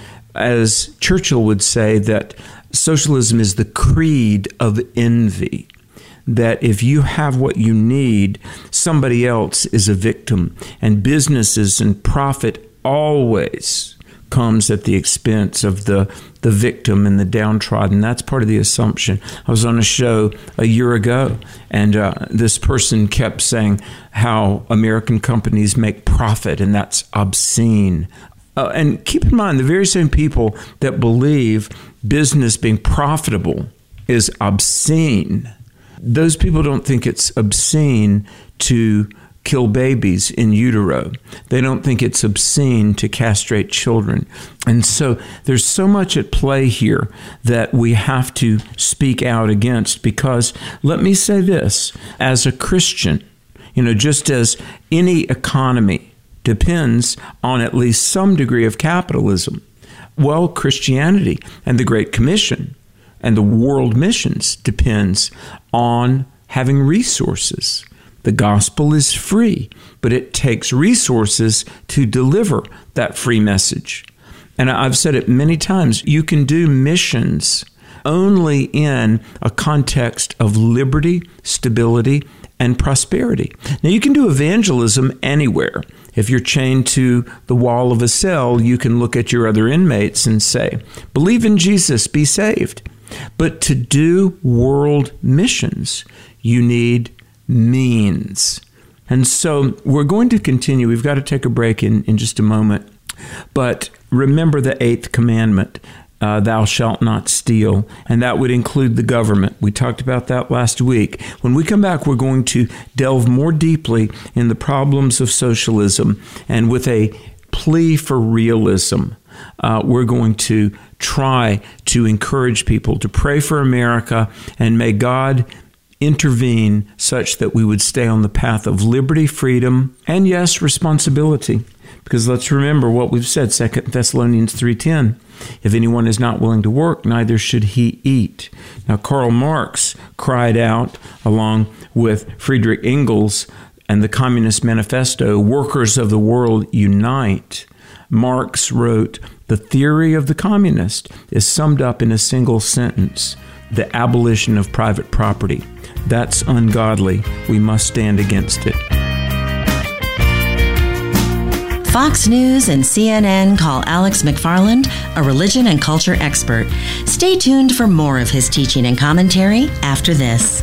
as Churchill would say, that socialism is the creed of envy. That if you have what you need, somebody else is a victim. And businesses and profit always comes at the expense of the, the victim and the downtrodden. That's part of the assumption. I was on a show a year ago, and uh, this person kept saying how American companies make profit, and that's obscene. Uh, and keep in mind, the very same people that believe business being profitable is obscene, those people don't think it's obscene to kill babies in utero. They don't think it's obscene to castrate children. And so there's so much at play here that we have to speak out against, because let me say this, as a Christian, you know, just as any economy depends on at least some degree of capitalism, well, Christianity and the Great Commission and the world missions depends on having resources. The gospel is free, but it takes resources to deliver that free message. And I've said it many times, you can do missions only in a context of liberty, stability, and prosperity. Now, you can do evangelism anywhere. If you're chained to the wall of a cell, you can look at your other inmates and say, believe in Jesus, be saved. But to do world missions, you need means. And so we're going to continue. We've got to take a break in, in just a moment. But remember the eighth commandment, uh, thou shalt not steal. And that would include the government. We talked about that last week. When we come back, we're going to delve more deeply in the problems of socialism, and with a plea for realism. Uh, we're going to try to encourage people to pray for America, and may God intervene such that we would stay on the path of liberty, freedom, and yes, responsibility. Because let's remember what we've said, Second Thessalonians three ten. If anyone is not willing to work, neither should he eat. Now, Karl Marx cried out, along with Friedrich Engels and the Communist Manifesto, workers of the world, unite. Marx wrote, the theory of the communist is summed up in a single sentence, the abolition of private property. That's ungodly. We must stand against it. Fox News and C N N call Alex McFarland a religion and culture expert. Stay tuned for more of his teaching and commentary after this.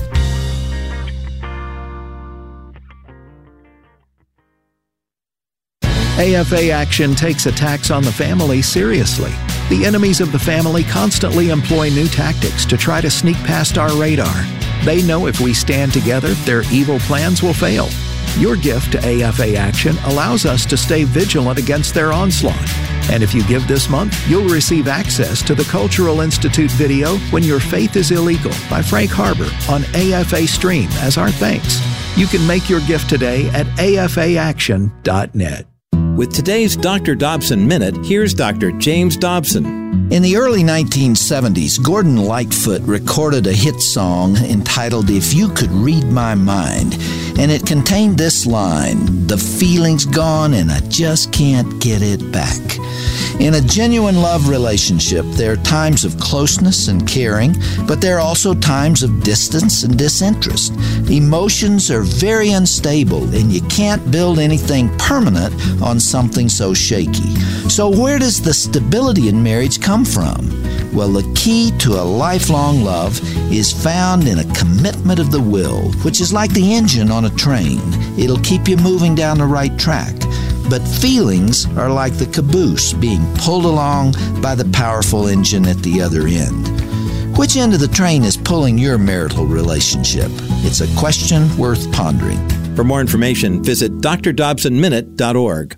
A F A Action takes attacks on the family seriously. The enemies of the family constantly employ new tactics to try to sneak past our radar. They know if we stand together, their evil plans will fail. Your gift to A F A Action allows us to stay vigilant against their onslaught. And if you give this month, you'll receive access to the Cultural Institute video When Your Faith is Illegal by Frank Harbor on A F A Stream as our thanks. You can make your gift today at A F A action dot net. With today's Doctor Dobson Minute, here's Doctor James Dobson. In the early nineteen seventies, Gordon Lightfoot recorded a hit song entitled If You Could Read My Mind, and it contained this line, "The feeling's gone and I just can't get it back." In a genuine love relationship, there are times of closeness and caring, but there are also times of distance and disinterest. Emotions are very unstable, and you can't build anything permanent on something so shaky. So where does the stability in marriage come from? Well, the key to a lifelong love is found in a commitment of the will, which is like the engine on a train. It'll keep you moving down the right track. But feelings are like the caboose being pulled along by the powerful engine at the other end. Which end of the train is pulling your marital relationship? It's a question worth pondering. For more information, visit d r dobson minute dot org.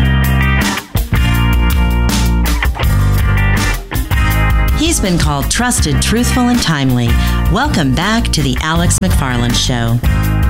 He's been called trusted, truthful, and timely. Welcome back to the Alex McFarland Show.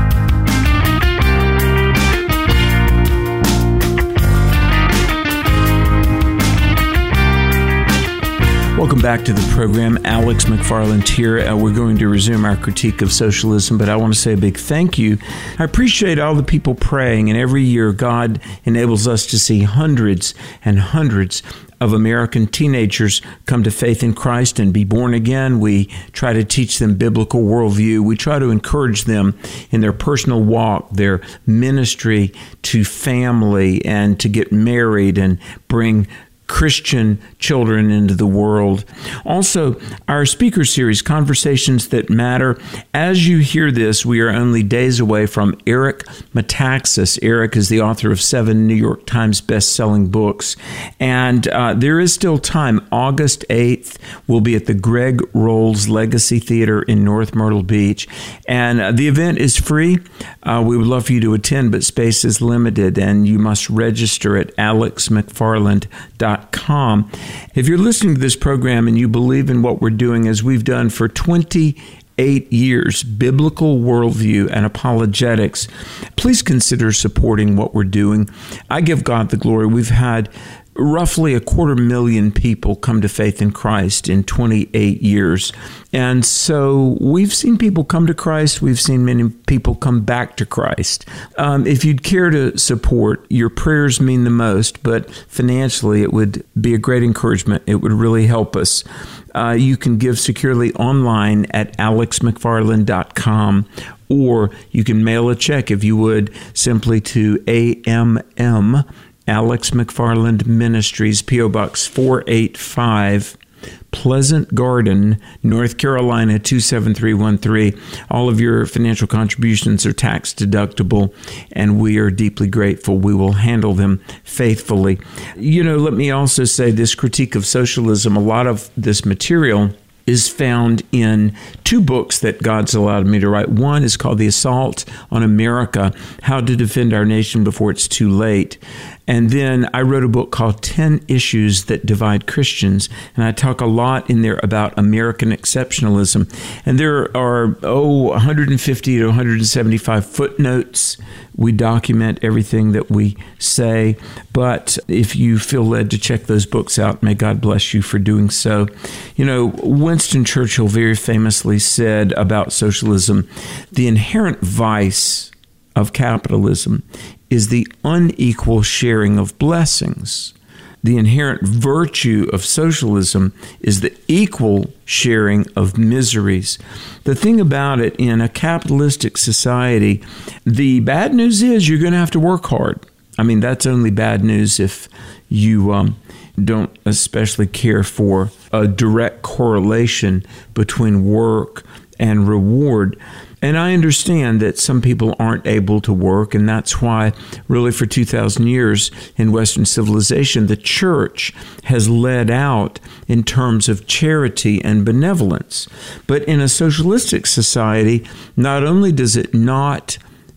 Welcome back to the program. Alex McFarland here. Uh, we're going to resume our critique of socialism, but I want to say a big thank you. I appreciate all the people praying, and every year God enables us to see hundreds and hundreds of American teenagers come to faith in Christ and be born again. We try to teach them biblical worldview. We try to encourage them in their personal walk, their ministry to family, and to get married and bring Christian children into the world. Also, our speaker series, Conversations That Matter. As you hear this, we are only days away from Eric Metaxas. Eric is the author of seven New York Times best-selling books. And uh, there is still time. August eighth, we'll be at the Greg Rolls Legacy Theater in North Myrtle Beach. And uh, the event is free. Uh, we would love for you to attend, but space is limited, and you must register at alex mcfarland dot com. If you're listening to this program and you believe in what we're doing, as we've done for twenty-eight years, biblical worldview and apologetics, please consider supporting what we're doing. I give God the glory. We've had roughly a quarter million people come to faith in Christ in twenty-eight years. And so we've seen people come to Christ. We've seen many people come back to Christ. Um, if you'd care to support, your prayers mean the most, but financially it would be a great encouragement. It would really help us. Uh, you can give securely online at alex mcfarland dot com, or you can mail a check, if you would, simply to A M M, Alex McFarland Ministries, P O Box four eighty-five, Pleasant Garden, North Carolina two seven three one three. All of your financial contributions are tax deductible, and we are deeply grateful. We will handle them faithfully. You know, let me also say this critique of socialism, a lot of this material is found in two books that God's allowed me to write. One is called The Assault on America, How to Defend Our Nation Before It's Too Late. And then I wrote a book called ten Issues That Divide Christians, and I talk a lot in there about American exceptionalism. And there are, oh, one hundred fifty to one hundred seventy-five footnotes. We document everything that we say. But if you feel led to check those books out, may God bless you for doing so. You know, Winston Churchill very famously said about socialism, the inherent vice of capitalism is the unequal sharing of blessings. The inherent virtue of socialism is the equal sharing of miseries. The thing about it, in a capitalistic society, the bad news is you're going to have to work hard. I mean, that's only bad news if you um, don't especially care for a direct correlation between work and reward. And I understand that some people aren't able to work, and that's why, really, for two thousand years in Western civilization, the church has led out in terms of charity and benevolence. But in a socialistic society, not only does it not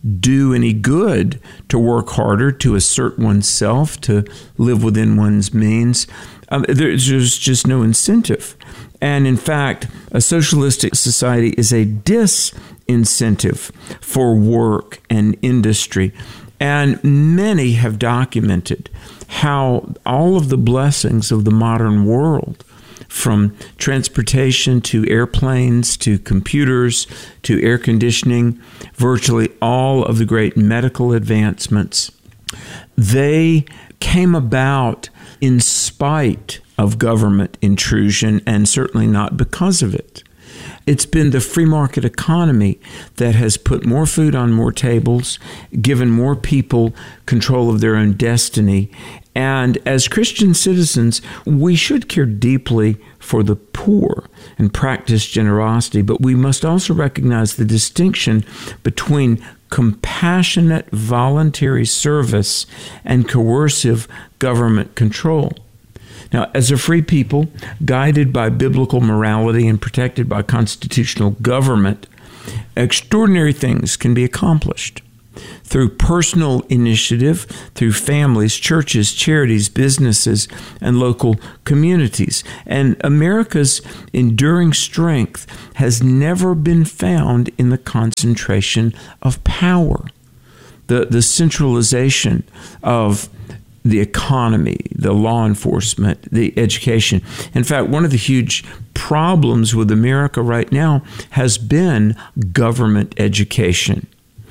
do any good to work harder, to assert oneself, to live within one's means. Um, there's just no incentive. And in fact, a socialistic society is a disincentive for work and industry. And many have documented how all of the blessings of the modern world, from transportation to airplanes to computers to air conditioning, virtually all of the great medical advancements, they came about in spite of government intrusion and certainly not because of it. It's been the free market economy that has put more food on more tables, given more people control of their own destiny. And as Christian citizens, we should care deeply for the poor and practice generosity, but we must also recognize the distinction between compassionate voluntary service and coercive government control. Now, as a free people, guided by biblical morality and protected by constitutional government, extraordinary things can be accomplished through personal initiative, through families, churches, charities, businesses, and local communities. And America's enduring strength has never been found in the concentration of power, the, the centralization of the economy, the law enforcement, the education. In fact, one of the huge problems with America right now has been government education.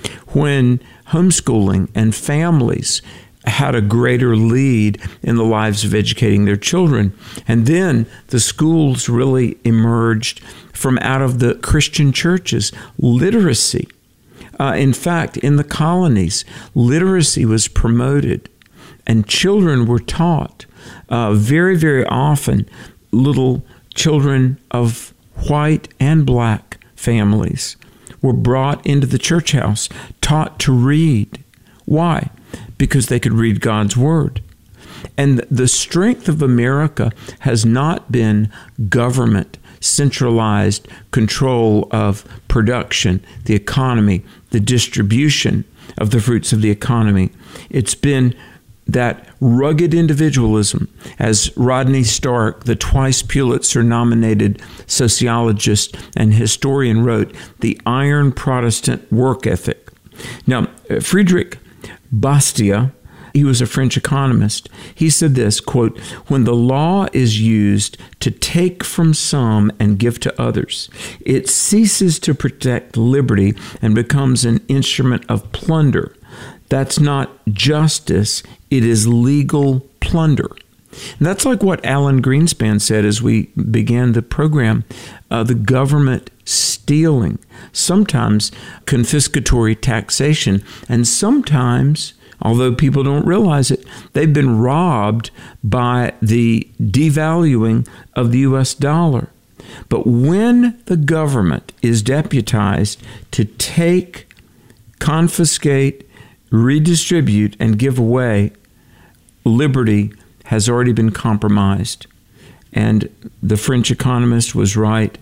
When homeschooling and families had a greater lead in the lives of educating their children, and then the schools really emerged from out of the Christian churches, literacy. Uh, in fact, in the colonies, literacy was promoted. And children were taught, uh, very, very often, little children of white and black families were brought into the church house, taught to read. Why? Because they could read God's Word. And the strength of America has not been government, centralized control of production, the economy, the distribution of the fruits of the economy. It's been that rugged individualism, as Rodney Stark, the twice Pulitzer-nominated sociologist and historian, wrote, the iron Protestant work ethic. Now, Friedrich Bastiat, he was a French economist. He said this, quote, "When the law is used to take from some and give to others, it ceases to protect liberty and becomes an instrument of plunder. That's not justice, it is legal plunder." And that's like what Alan Greenspan said as we began the program, uh, the government stealing, sometimes confiscatory taxation, and sometimes, although people don't realize it, they've been robbed by the devaluing of the U S dollar. But when the government is deputized to take, confiscate, redistribute, and give away, liberty has already been compromised. And the French economist was right.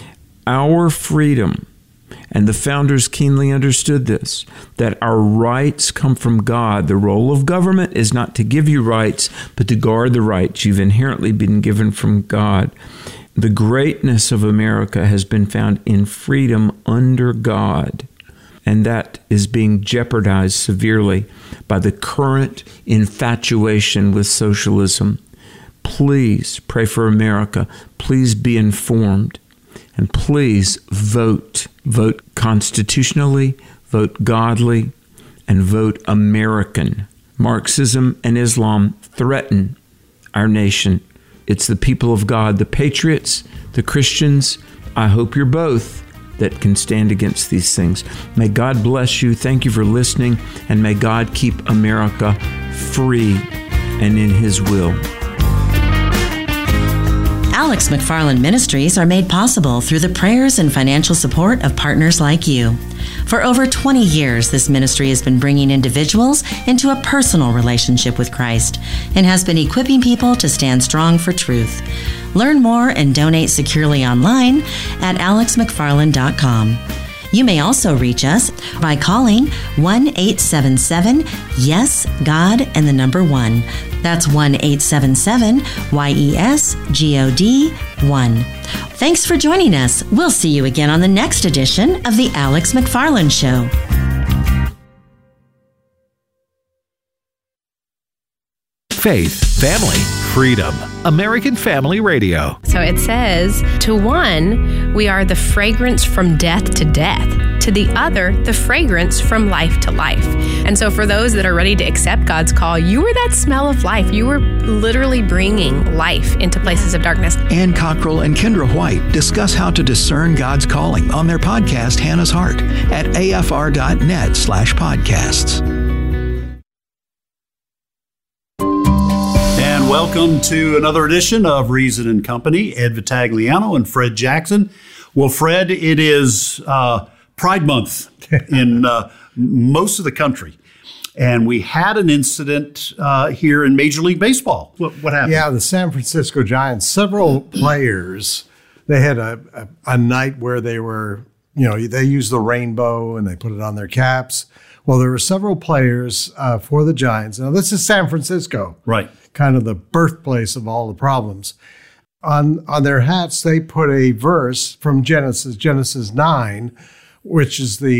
Our freedom, and the founders keenly understood this, that our rights come from God. The role of government is not to give you rights, but to guard the rights you've inherently been given from God. The greatness of America has been found in freedom under God. And that is being jeopardized severely by the current infatuation with socialism. Please pray for America. Please be informed. And please vote. Vote constitutionally, vote godly, and vote American. Marxism and Islam threaten our nation. It's the people of God, the patriots, the Christians. I hope you're both, that can stand against these things. May God bless you. Thank you for listening, and may God keep America free and in His will. Alex McFarland Ministries are made possible through the prayers and financial support of partners like you. For over twenty years, this ministry has been bringing individuals into a personal relationship with Christ and has been equipping people to stand strong for truth. Learn more and donate securely online at alex mcfarland dot com. You may also reach us by calling one eight seven seven yes God and the number one. That's one eight seven seven Y E S G O D one. Thanks for joining us. We'll see you again on the next edition of The Alex McFarland Show. Faith, family, freedom. American Family Radio. So it says, to one, we are the fragrance from death to death. To the other, the fragrance from life to life. And so for those that are ready to accept God's call, you are that smell of life. You are literally bringing life into places of darkness. Ann Cockrell and Kendra White discuss how to discern God's calling on their podcast, Hannah's Heart, at afr.net slash podcasts. And welcome to another edition of Reason and Company. Ed Vitagliano and Fred Jackson. Well, Fred, it is uh, Pride Month in uh, most of the country. And we had an incident uh, here in Major League Baseball. What, what happened? Yeah, the San Francisco Giants, several players, they had a, a, a night where they were, you know, they used the rainbow and they put it on their caps. Well, there were several players uh, for the Giants. Now, this is San Francisco. Right. Kind of the birthplace of all the problems. On on their hats, they put a verse from Genesis, Genesis nine, which is the